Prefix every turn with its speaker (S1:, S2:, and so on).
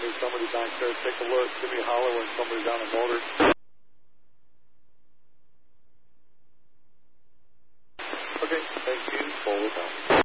S1: need somebody back there. Take a look. Give me a holler when somebody's on a motor. Okay, thank you. Forward down.